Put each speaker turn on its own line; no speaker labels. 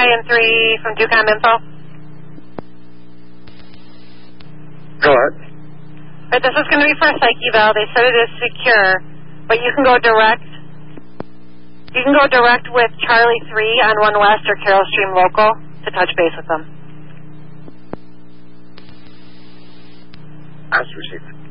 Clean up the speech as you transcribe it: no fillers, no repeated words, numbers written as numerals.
Ryan 3 from Ducom Info.
Go ahead.
But this is going to be for a psych eval. They said it is secure, but you can go direct. You can go direct with Charlie 3 on 1 West or Carroll Stream Local to touch base with them.
As received.